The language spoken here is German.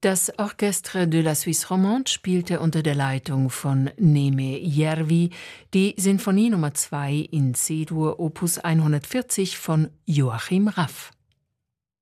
Das Orchestre de la Suisse Romande spielte unter der Leitung von Neeme Järvi die Sinfonie Nummer 2 in C-Dur Opus 140 von Joachim Raff.